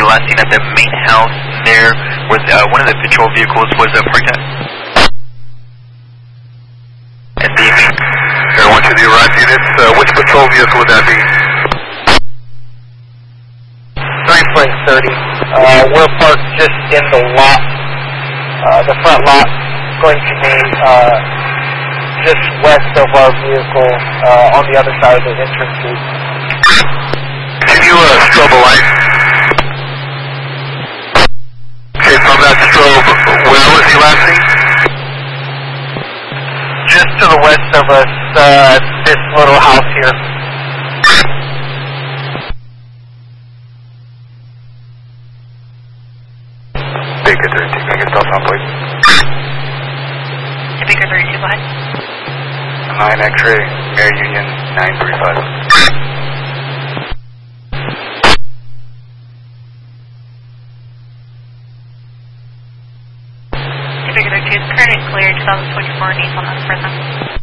be last seen at the main house there where one of the patrol vehicles was parked at. And the main... Air 1 to the arrived units. Which patrol vehicle would that be? 9.30. We're parked just in the lot, the front lot, going to be just west of our vehicle on the other side of the entrance gate. Can you strobe a light? Okay, from that strobe, where was he last seen? Just to the west of us, this little house here. Baker 13, can I get stop sign, please? Baker 32, go ahead. 9 X-ray, Air Union 935. Baker 32 is currently clear, 2024 Nissan Present.